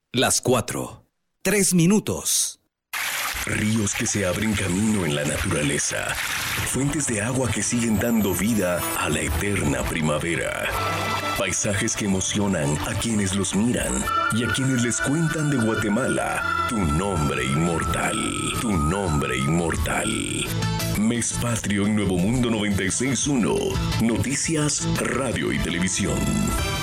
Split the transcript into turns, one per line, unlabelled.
Las 4. 3 minutos.
Ríos que se abren camino en la naturaleza. Fuentes de agua que siguen dando vida a la eterna primavera. Paisajes que emocionan a quienes los miran y a quienes les cuentan de Guatemala. Tu nombre inmortal. Tu nombre inmortal. Mes Patrio en Nuevo Mundo 96.1. Noticias, radio y televisión.